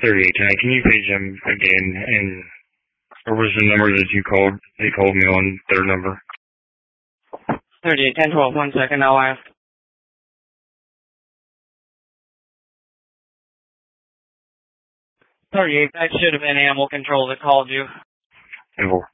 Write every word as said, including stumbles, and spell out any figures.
thirty-eight ten. Can you page them again? And or was the number that you called? They called me on their number. thirty-eight ten twelve. One second, I'll ask. thirty-eight, that should have been animal control that called you. ten four.